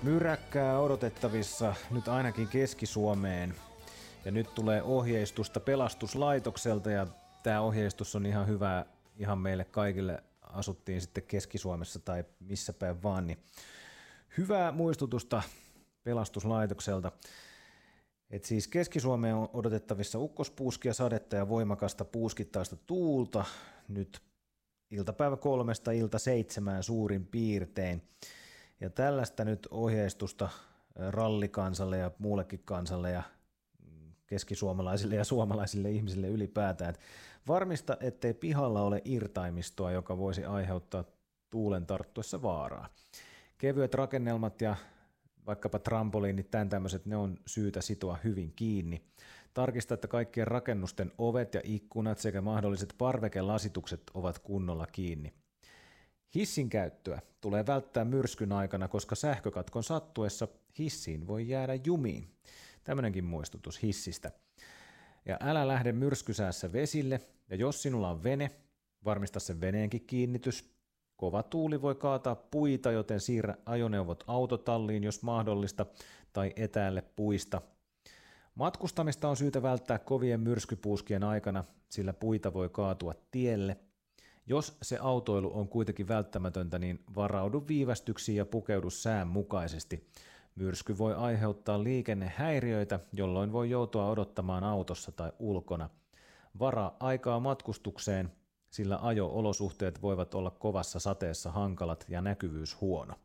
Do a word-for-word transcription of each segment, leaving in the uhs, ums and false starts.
Myräkkää odotettavissa nyt ainakin Keski-Suomeen. Ja nyt tulee ohjeistusta pelastuslaitokselta ja tämä ohjeistus on ihan hyvä ihan meille kaikille, asuttiin sitten Keski-Suomessa tai missä päin vaan. Niin hyvää muistutusta pelastuslaitokselta. Et siis Keski-Suomeen on odotettavissa ukkospuuskia, sadetta ja voimakasta puuskittaista tuulta nyt iltapäivä kolmesta ilta seitsemään suurin piirtein. Ja tällaista nyt ohjeistusta rallikansalle ja muullekin kansalle ja keskisuomalaisille ja suomalaisille ihmisille ylipäätään. Et varmista, ettei pihalla ole irtaimistoa, joka voisi aiheuttaa tuulen tarttuessa vaaraa. Kevyet rakennelmat ja vaikkapa trampoliinit, tämän tämmöiset, ne on syytä sitoa hyvin kiinni. Tarkista, että kaikkien rakennusten ovet ja ikkunat sekä mahdolliset parvekelasitukset ovat kunnolla kiinni. Hissin käyttöä tulee välttää myrskyn aikana, koska sähkökatkon sattuessa hissiin voi jäädä jumiin. Tämmöinenkin muistutus hissistä. Ja älä lähde myrskysäässä vesille, ja jos sinulla on vene, varmista sen veneenkin kiinnitys. Kova tuuli voi kaataa puita, joten siirrä ajoneuvot autotalliin, jos mahdollista, tai etäälle puista. Matkustamista on syytä välttää kovien myrskypuuskien aikana, sillä puita voi kaatua tielle. Jos se autoilu on kuitenkin välttämätöntä, niin varaudu viivästyksiin ja pukeudu sään mukaisesti. Myrsky voi aiheuttaa liikennehäiriöitä, jolloin voi joutua odottamaan autossa tai ulkona. Varaa aikaa matkustukseen, sillä ajo-olosuhteet voivat olla kovassa sateessa hankalat ja näkyvyys huono.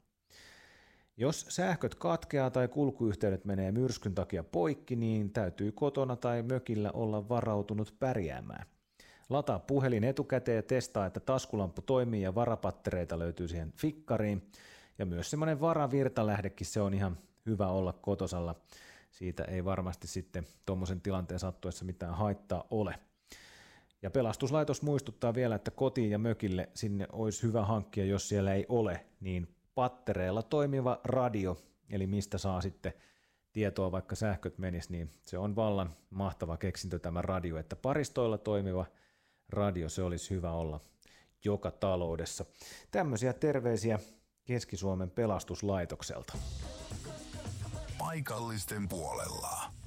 Jos sähköt katkeaa tai kulkuyhteydet menee myrskyn takia poikki, niin täytyy kotona tai mökillä olla varautunut pärjäämään. Lataa puhelin etukäteen ja testaa, että taskulamppu toimii ja varapattereita löytyy siihen fikkariin. Ja myös semmoinen varavirtalähdekin, se on ihan hyvä olla kotosalla. Siitä ei varmasti sitten tuommoisen tilanteen sattuessa mitään haittaa ole. Ja pelastuslaitos muistuttaa vielä, että kotiin ja mökille sinne olisi hyvä hankkia, jos siellä ei ole, niin pattereilla toimiva radio, eli mistä saa sitten tietoa, vaikka sähköt menis, niin se on vallan mahtava keksintö tämä radio, että paristoilla toimiva radio, se olisi hyvä olla joka taloudessa. Tämmöisiä terveisiä Keski-Suomen pelastuslaitokselta. Paikallisten puolella.